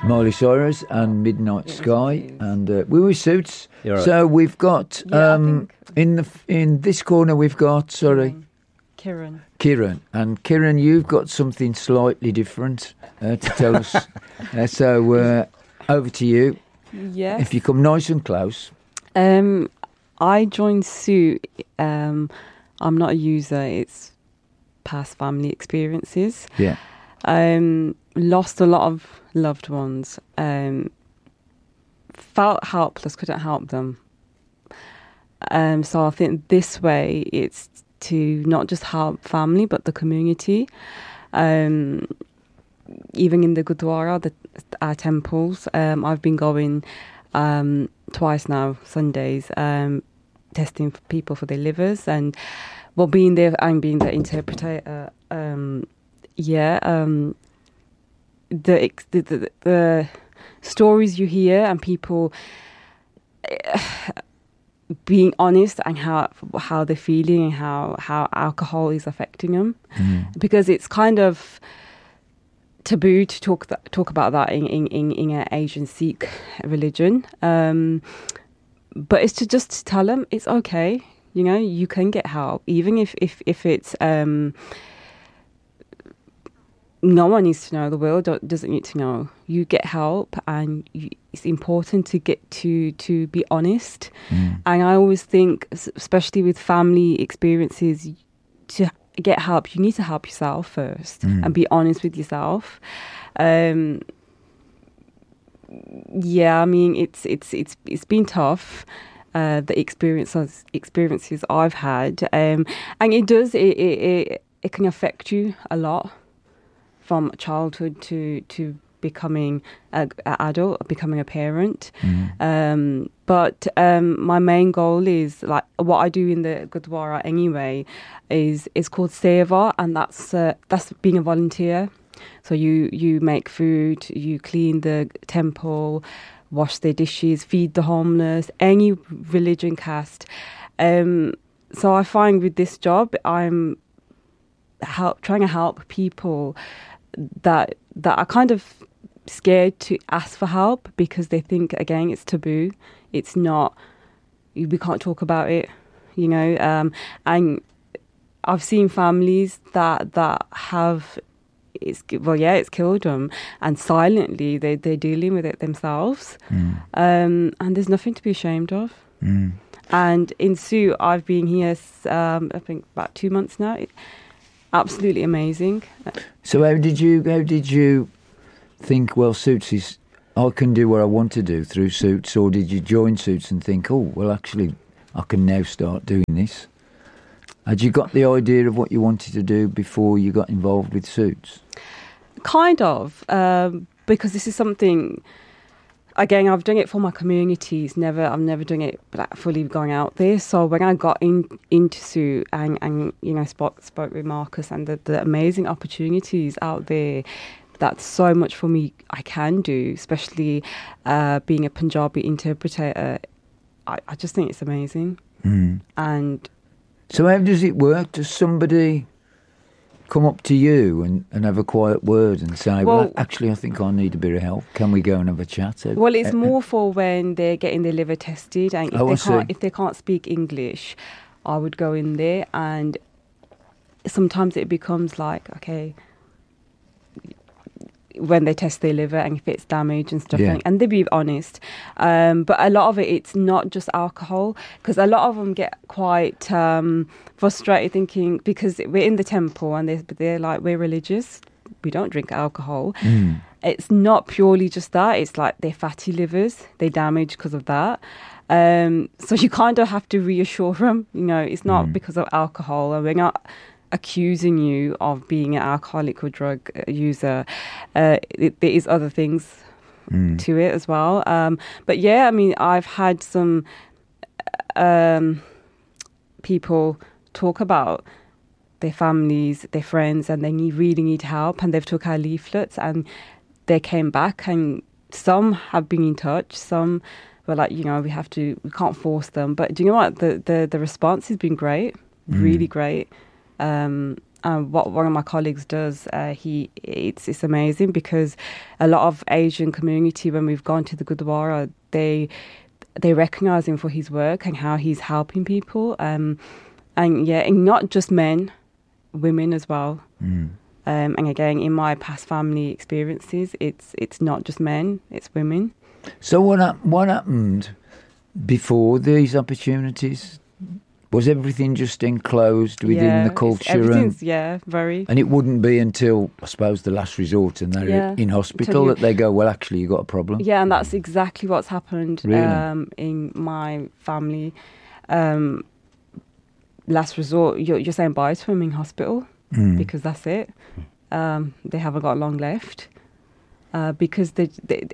Miley Cyrus and Midnight Sky, and we were Suits. Right. So we've got in this corner we've got Kieran, and Kieran, you've got something slightly different to tell us. So over to you. Yeah. If you come nice and close. I joined Suit. I'm not a user. It's past family experiences. Yeah. Lost a lot of loved ones. Felt helpless, couldn't help them. So I think this way it's to not just help family but the community. Even in the Gurdwara, our temples, I've been going twice now, Sundays, testing for people for their livers, and being there and being the interpreter. The stories you hear and people being honest and how they're feeling and how alcohol is affecting them, because it's kind of taboo to talk about that in an Asian Sikh religion, but it's to just tell them it's okay, you can get help, even if it's no one needs to know, the world doesn't need to know. You get help, and it's important to get to be honest. And I always think, especially with family experiences, to get help, you need to help yourself first and be honest with yourself. I mean, it's been tough. The experiences I've had, and it does it can affect you a lot. From childhood to becoming an adult, becoming a parent. But my main goal is, like, what I do in the Gurdwara anyway, is called Seva, and that's being a volunteer. So you make food, you clean the temple, wash their dishes, feed the homeless, any religion, caste. So I find with this job, I'm trying to help people that are kind of scared to ask for help because they think, again, it's taboo. It's not, we can't talk about it, and I've seen families that have, it's killed them, and silently they're dealing with it themselves. And there's nothing to be ashamed of. And in Suit, I've been here I think about 2 months now. Absolutely amazing. So how did you think, well, Suits is, I can do what I want to do through Suits, or did you join Suits and think, oh, well, actually, I can now start doing this? Had you got the idea of what you wanted to do before you got involved with Suits? Kind of, because this is something, again, I've done it for my communities. I'm never doing it fully going out there. So when I got into Suit and spoke with Marcus and the amazing opportunities out there, that's so much for me I can do, especially being a Punjabi interpreter. I just think it's amazing. And so how does it work? Does somebody come up to you and have a quiet word and say, well, actually, I think I need a bit of help. Can we go and have a chat? Well, it's more for when they're getting their liver tested, and if they can't speak English, I would go in there, and sometimes it becomes like, okay, when they test their liver and if it's damaged and stuff, and they be honest. But a lot of it's not just alcohol, because a lot of them get quite frustrated thinking, because we're in the temple and they're like, we're religious, we don't drink alcohol. It's not purely just that, it's like their fatty livers, they damage because of that. So you kind of have to reassure them, it's not because of alcohol, and we're not accusing you of being an alcoholic or drug user. There is other things to it as well. But yeah, I mean, I've had some people talk about their families, their friends, and they really need help, and they've took our leaflets and they came back, and some have been in touch, some were like, we can't force them. But do you know what? The response has been great, really great. And what one of my colleagues does, it's amazing, because a lot of Asian community, when we've gone to the Gurdwara, they recognise him for his work and how he's helping people. And not just men, women as well. And again, in my past family experiences, it's not just men, it's women. So what happened before these opportunities? Was everything just enclosed within the culture? Everything's, very. And it wouldn't be until, I suppose, the last resort and they're in hospital that they go, well, actually, you've got a problem. Yeah, and that's exactly what's happened Really? in my family. Last resort, you're saying bye to him in hospital, because that's it. They haven't got long left, because they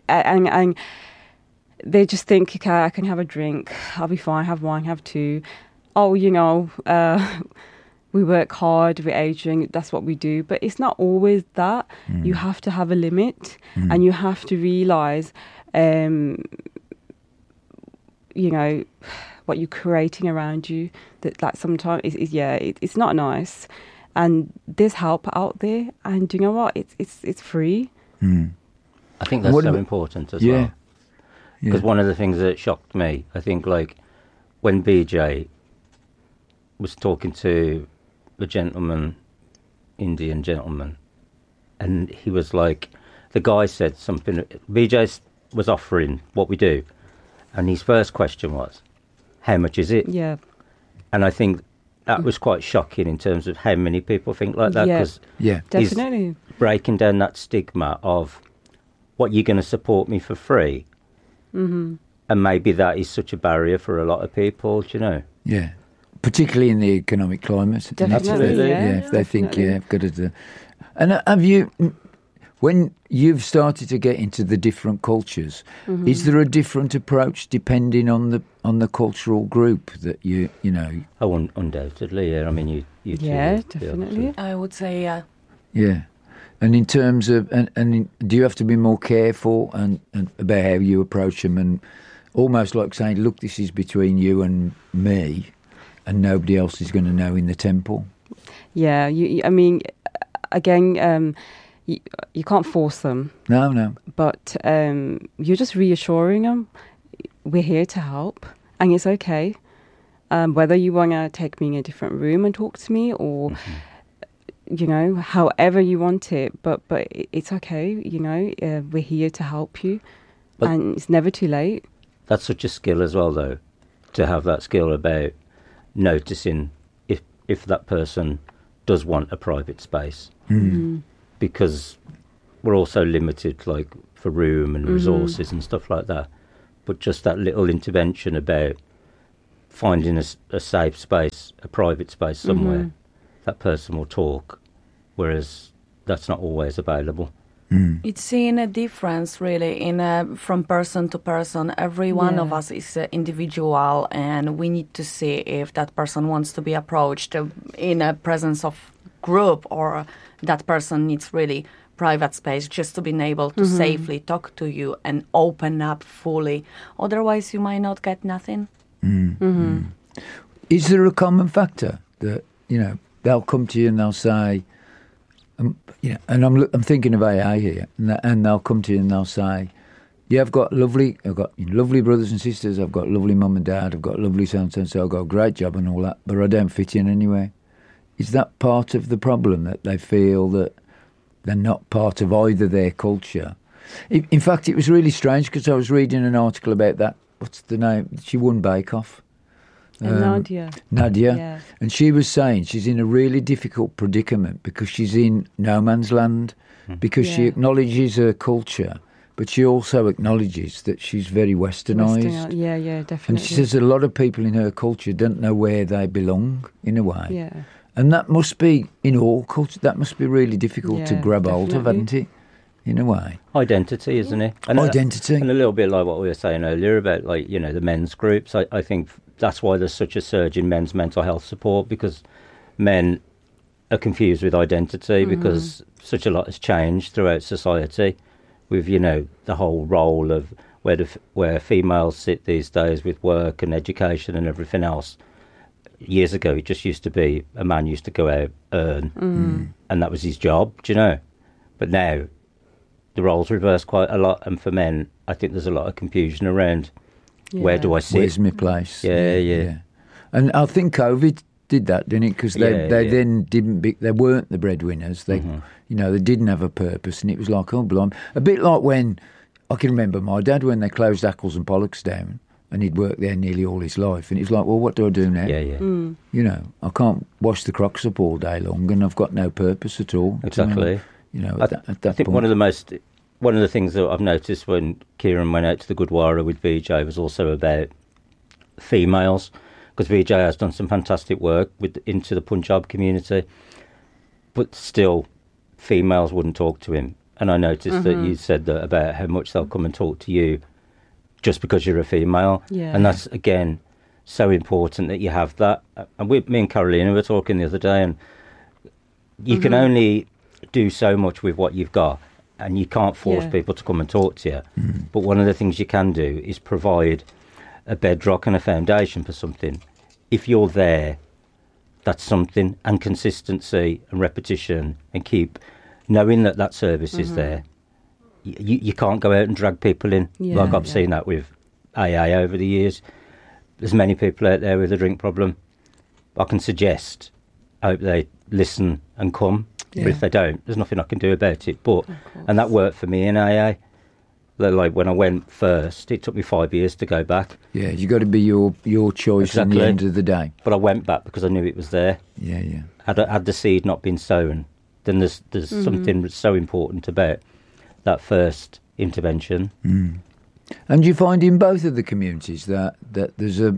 just think, okay, I can have a drink, I'll be fine, have one, have two. Oh, we work hard, we're aging, that's what we do. But it's not always that. You have to have a limit, and you have to realise, what you're creating around you. That like sometimes it's not nice, and there's help out there, and you know what? It's free. I think that's so important as well. Because one of the things that shocked me, I think, like when BJ was talking to the gentleman, Indian gentleman, and he was like, the guy said something, BJ was offering what we do, and his first question was, how much is it? Yeah. And I think that was quite shocking in terms of how many people think like that, because definitely breaking down that stigma of what you're going to support me for free. And maybe that is such a barrier for a lot of people, do you know? Yeah. Particularly in the economic climate. Absolutely. If they think, I've got to do. And have you, when you've started to get into the different cultures, is there a different approach depending on the cultural group that you know? Oh, undoubtedly, yeah. I mean, you definitely. I would say, yeah. Yeah. And in terms of, and do you have to be more careful and about how you approach them, and almost like saying, look, this is between you and me, and nobody else is going to know in the temple? Yeah, I mean, again, you can't force them. No. But you're just reassuring them, we're here to help, and it's okay. Whether you want to take me in a different room and talk to me, or however you want it, but it's okay. We're here to help you, and it's never too late. That's such a skill as well, though, to have that skill about noticing if that person does want a private space, because we're also limited, like for room and resources and stuff like that. But just that little intervention about finding a safe space, a private space somewhere, that person will talk, whereas that's not always available. It's seeing a difference really from person to person. Every one of us is an individual, and we need to see if that person wants to be approached in a presence of group, or that person needs really private space just to be able to safely talk to you and open up fully. Otherwise, you might not get nothing. Is there a common factor that, they'll come to you and they'll say, and I'm thinking of AA here, and they'll come to you and they'll say, I've got lovely brothers and sisters, I've got lovely mum and dad, I've got lovely so-and-so, I've got a great job and all that, but I don't fit in anywhere. Is that part of the problem, that they feel that they're not part of either their culture? In fact, it was really strange, because I was reading an article about that. What's the name? She won Bake Off. Nadia. Yeah. And she was saying she's in a really difficult predicament because she's in no man's land, because she acknowledges her culture, but she also acknowledges that she's very westernised. Yeah, definitely. And she says a lot of people in her culture don't know where they belong, in a way. Yeah. And that must be, in all cultures, that must be really difficult to grab hold of, hasn't it? In a way. Identity, isn't it? And identity. And a little bit like what we were saying earlier about, like, the men's groups. I think that's why there's such a surge in men's mental health support, because men are confused with identity, because such a lot has changed throughout society with, the whole role of where females sit these days with work and education and everything else. years ago, it just used to be a man used to go out, earn, and that was his job, do you know? But now the roles reverse quite a lot, and for men, I think there's a lot of confusion around where do I sit? Where's my place? Yeah. And I think COVID did that, didn't it? Because they Yeah. then they weren't the breadwinners. They, they didn't have a purpose, and it was like, oh, blimey. A bit like when I can remember my dad when they closed Ackles and Pollocks down, and he'd worked there nearly all his life, and it was like, well, what do I do now? Yeah. I can't wash the crocs up all day long, and I've got no purpose at all. Exactly. At that I think point. one of the things that I've noticed when Kieran went out to the Gurdwara with VJ was also about females, because VJ has done some fantastic work into the Punjab community, but still females wouldn't talk to him. And I noticed that you said that about how much they'll come and talk to you just because you're a female. Yeah. And that's, again, so important that you have that. And me and Carolina were talking the other day, and you can only do so much with what you've got, and you can't force people to come and talk to you. But one of the things you can do is provide a bedrock and a foundation for something. If you're there, that's something, and consistency and repetition, and keep knowing that service is there. You can't go out and drag people in. Like I've seen that with AA over the years. There's many people out there with a drink problem. I can suggest, I hope they listen and come. But if they don't, there's nothing I can do about it. And that worked for me in AA. Like when I went first, it took me 5 years to go back. Yeah, you got to be your choice at the end of the day. But I went back because I knew it was there. Yeah. Had the seed not been sown, then there's something so important about that first intervention. And you find in both of the communities that there's a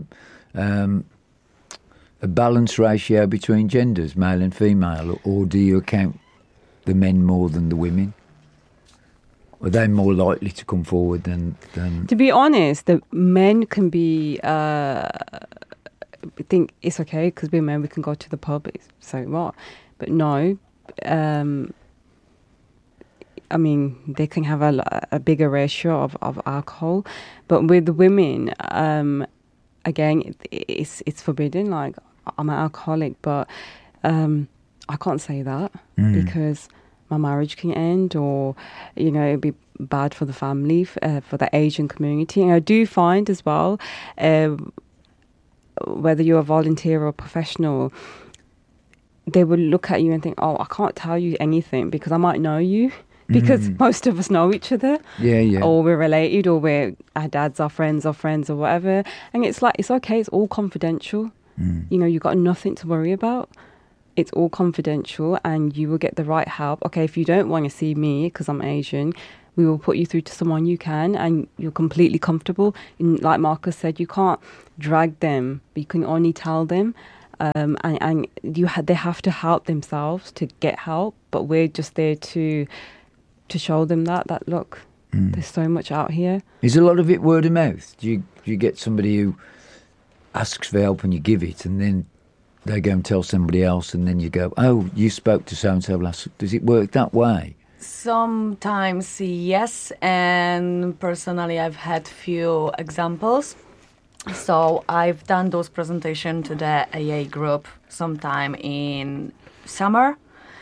balanced ratio between genders, male and female, or do you account the men more than the women? Are they more likely to come forward than... To be honest, the men can be... think it's okay because we're men, we can go to the pub, so what? But no, I mean, they can have a bigger ratio of alcohol. But with the women, again, it's forbidden. Like, I'm an alcoholic, but I can't say that because my marriage can end, or, it'd be bad for the family, for the Asian community. And I do find as well, whether you're a volunteer or a professional, they will look at you and think, oh, I can't tell you anything because I might know you. Because most of us know each other. Yeah. Or we're related, or our dads are friends or whatever. And it's like, it's okay, it's all confidential. You've got nothing to worry about. It's all confidential, and you will get the right help. Okay, if you don't want to see me because I'm Asian, we will put you through to someone you can, and you're completely comfortable. And like Marcus said, you can't drag them, but you can only tell them. And they have to help themselves to get help, but we're just there to show them that look, there's so much out here. Is a lot of it word of mouth? Do you get somebody who asks for help and you give it, and then they go and tell somebody else, and then you go, oh, you spoke to so-and-so last... Does it work that way? Sometimes yes, and personally I've had few examples. So I've done those presentations to the AA group sometime in summer,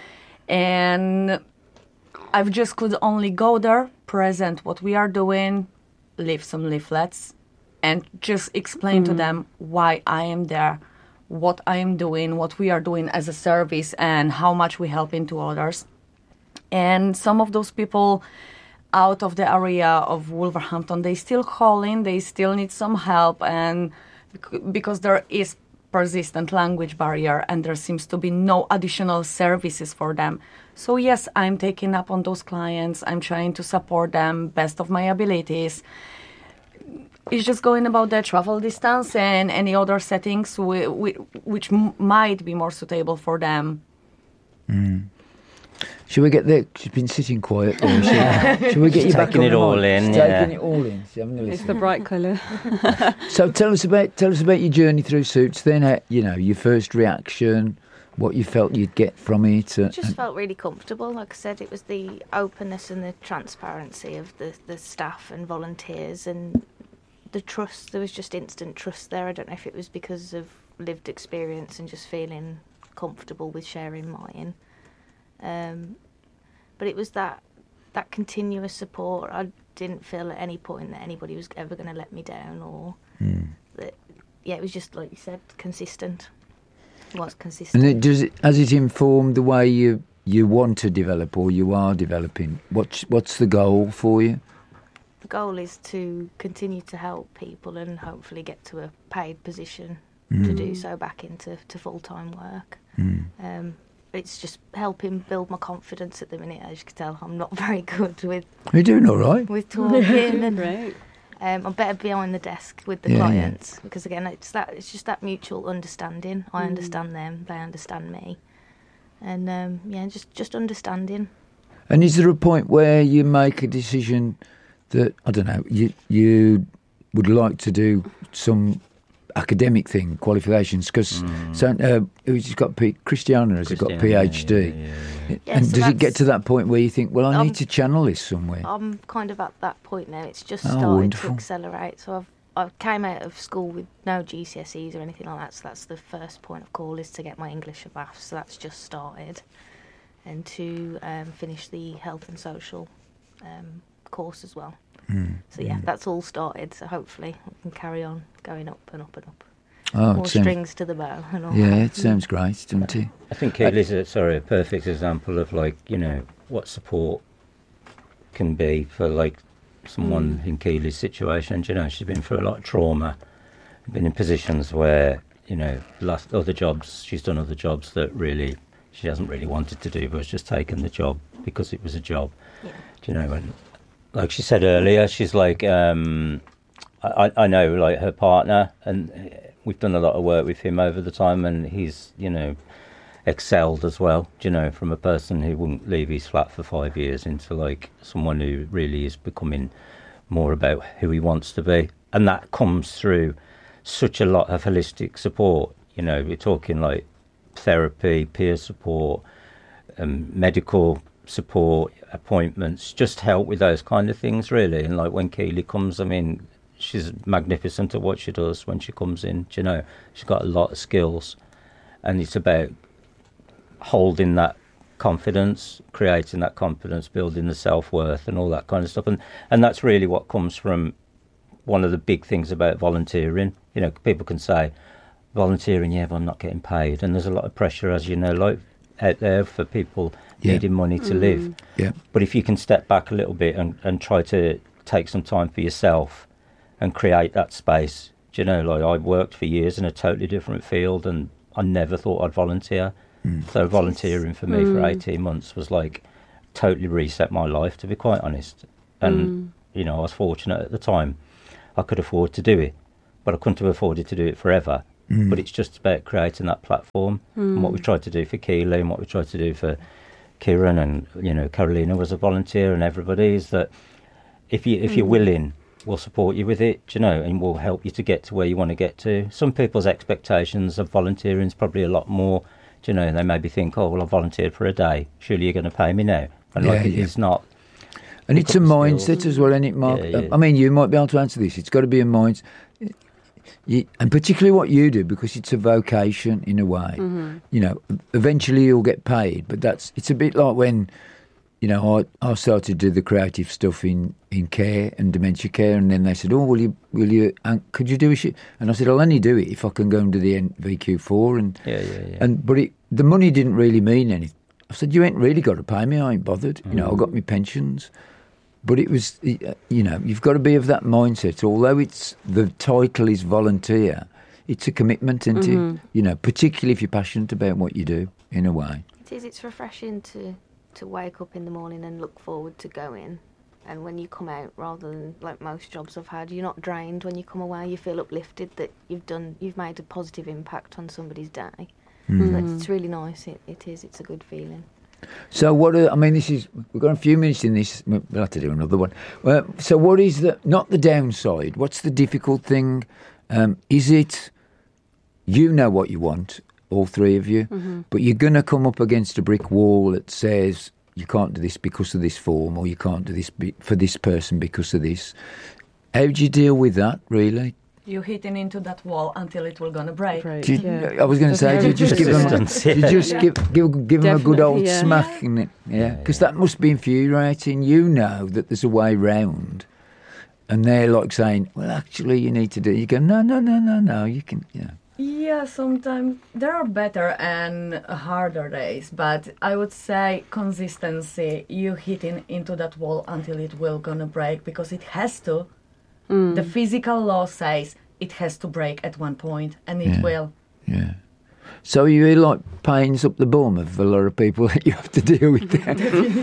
and I've just could only go there, present what we are doing, leave some leaflets, and just explain to them why I am there, what I am doing, what we are doing as a service, and how much we help into others. And some of those people out of the area of Wolverhampton, they still call in, they still need some help, and because there is persistent language barrier and there seems to be no additional services for them. So yes, I'm taking up on those clients, I'm trying to support them best of my abilities. It's just going about the travel distance and any other settings which might be more suitable for them. Shall we get there? She's been sitting quiet. Shall we get you back on taking it all in? Taking it all in. It's the bright colour. So tell us about your journey through Suits. Then, your first reaction, what you felt you'd get from it. I just felt really comfortable. Like I said, it was the openness and the transparency of the staff and volunteers, and the trust. There was just instant trust there. I don't know if it was because of lived experience and just feeling comfortable with sharing mine. But it was that continuous support. I didn't feel at any point that anybody was ever going to let me down, or that. Yeah, it was just like you said, consistent. Was consistent. And has it informed the way you want to develop, or you are developing? What's the goal for you? The goal is to continue to help people and hopefully get to a paid position to do so back into full-time work. It's just helping build my confidence at the minute. As you can tell, I'm not very good with... You're doing all right. With talking. And, right. I'm better behind the desk with the clients because, again, it's just that mutual understanding. I understand them, they understand me. And, just understanding. And is there a point where you make a decision that, I don't know, you would like to do some academic thing, qualifications? Because Christiana has got PhD. Yeah, and so does it get to that point where you think, well, I need to channel this somewhere? I'm kind of at that point now. It's just started to accelerate. So I came out of school with no GCSEs or anything like that. So that's the first point of call, is to get my English and maths. So that's just started. And to finish the health and social course as well. So that's all started. So hopefully I can carry on going up and up and up. More strings to the bow and all. Yeah, it sounds great, doesn't it? I think Keely's a perfect example of, like, you know, what support can be for, like, someone in Keely's situation. You know, she's been through a lot of trauma, been in positions where, you know, she's done other jobs that really she hasn't really wanted to do, but has just taken the job because it was a job. Yeah. You know, and like she said earlier, she's like, I know, like, her partner, and we've done a lot of work with him over the time, and he's, you know, excelled as well, you know, from a person who wouldn't leave his flat for 5 years into, like, someone who really is becoming more about who he wants to be. And that comes through such a lot of holistic support. You know, we're talking like therapy, peer support, medical support, appointments, just help with those kind of things, really. And, like, when Keely comes, I mean, she's magnificent at what she does when she comes in. You know, she's got a lot of skills, and it's about holding that confidence, creating that confidence, building the self-worth and all that kind of stuff. And that's really what comes from one of the big things about volunteering. You know, people can say, volunteering, but I'm not getting paid. And there's a lot of pressure, as you know, like, out there for people needing money to live. Yeah. But if you can step back a little bit and try to take some time for yourself and create that space. Do you know, like, I worked for years in a totally different field, and I never thought I'd volunteer. So volunteering for me for 18 months was like totally reset my life, to be quite honest. And, you know, I was fortunate at the time. I could afford to do it, but I couldn't have afforded to do it forever. But it's just about creating that platform. And what we tried to do for Keely and what we tried to do for Kieran and, you know, Carolina was a volunteer, and everybody is that if you're willing, we'll support you with it, you know, and we'll help you to get to where you want to get to. Some people's expectations of volunteering is probably a lot more, you know, they maybe think, oh, well, I volunteered for a day, surely you're going to pay me now. And it's not. And it's a mindset as well, isn't it, Mark? I mean, you might be able to answer this. It's got to be a mindset. And particularly what you do, because it's a vocation in a way. You know, eventually you'll get paid, but it's a bit like when, you know, I started to do the creative stuff in care and dementia care, and then they said, oh, will you could you do a shit? And I said, I'll only do it if I can go and do the VQ4. But the money didn't really mean anything. I said, you ain't really got to pay me, I ain't bothered. You know, I got my pensions. But it was, you know, you've got to be of that mindset. Although the title is volunteer, it's a commitment, isn't it? You know, particularly if you're passionate about what you do, in a way. It is. It's refreshing to wake up in the morning and look forward to going. And when you come out, rather than like most jobs I've had, you're not drained when you come away. You feel uplifted that you've made a positive impact on somebody's day. So it's really nice. It is. It's a good feeling. So we've got a few minutes in this, we'll have to do another one. So what is not the downside, what's the difficult thing? Is it, you know what you want, all three of you, but you're going to come up against a brick wall that says you can't do this because of this form, or you can't do this for this person because of this. How do you deal with that, really? You're hitting into that wall until it will gonna break. I was going to say, do you just give them a good old smack in it? Yeah, because that must be infuriating. You know that there's a way round, and they're like saying, "Well, actually, you need to do." You go, "No, you can." Yeah. Yeah, sometimes there are better and harder days, but I would say consistency. You hitting into that wall until it will gonna break, because it has to. The physical law says it has to break at one point, and it will. Yeah. So you hear like pains up the bum of a lot of people that you have to deal with there.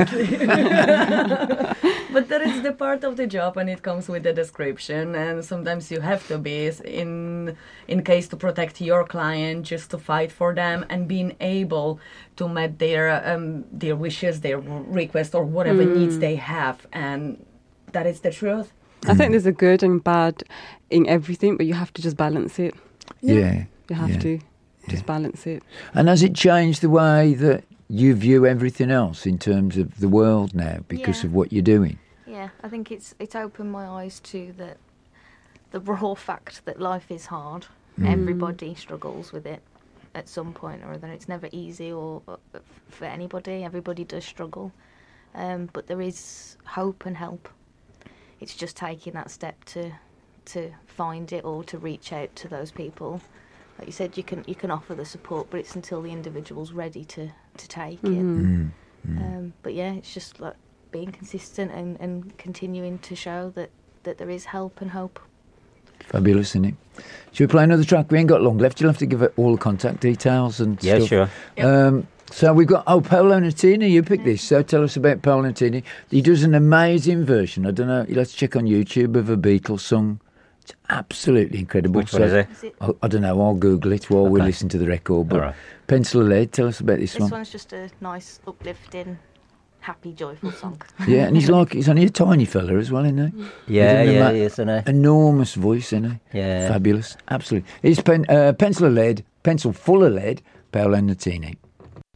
But that is the part of the job, and it comes with the description. And sometimes you have to be in case to protect your client, just to fight for them, and being able to meet their wishes, their requests, or whatever needs they have. And that is the truth. I think there's a good and bad in everything, but you have to just balance it. Yeah. You have to just balance it. And has it changed the way that you view everything else in terms of the world now because of what you're doing? Yeah, I think it's opened my eyes to the raw fact that life is hard. Everybody struggles with it at some point or other. It's never easy or for anybody. Everybody does struggle. But there is hope and help. It's just taking that step to find it or to reach out to those people. Like you said, you can offer the support, but it's until the individual's ready to take it. But yeah, it's just like being consistent and continuing to show that there is help and hope. Fabulous, isn't it? Should we play another track? We ain't got long left. You'll have to give it all the contact details and stuff. Yeah, sure. Yep. So we've got, Paolo Nutini, you picked this, so tell us about Paolo Nutini. He does an amazing version, I don't know, let's check on YouTube, of a Beatles song. It's absolutely incredible. Which one is it? I don't know, I'll Google it while we listen to the record. But Pencil of Lead, tell us about this one. This one's just a nice, uplifting, happy, joyful song. Yeah, and he's only a tiny fella as well, isn't he? Yeah, he is, isn't he? Enormous voice, isn't he? Yeah. Fabulous, absolutely. It's Pencil of Lead, Pencil Full of Lead, Paolo Nutini.